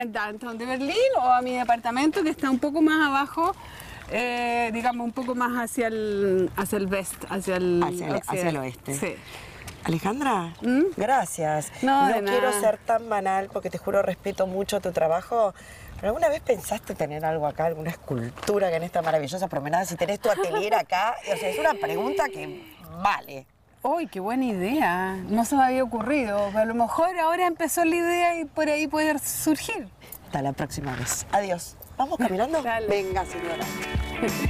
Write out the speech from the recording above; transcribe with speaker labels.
Speaker 1: Downtown de Berlín o a mi departamento que está un poco más abajo, digamos un poco más hacia el west, hacia el
Speaker 2: oeste.
Speaker 1: Sí.
Speaker 2: Alejandra, gracias.
Speaker 1: No
Speaker 2: quiero ser tan banal porque te juro respeto mucho tu trabajo. ¿Pero alguna vez pensaste tener algo acá, alguna escultura que en esta maravillosa promenada, si tenés tu atelier acá? O sea, es una pregunta que vale.
Speaker 1: ¡Uy, qué buena idea! No se me había ocurrido. A lo mejor ahora empezó la idea y por ahí puede surgir.
Speaker 2: Hasta la próxima vez. Adiós. ¿Vamos caminando?
Speaker 1: Dale.
Speaker 2: Venga, señora.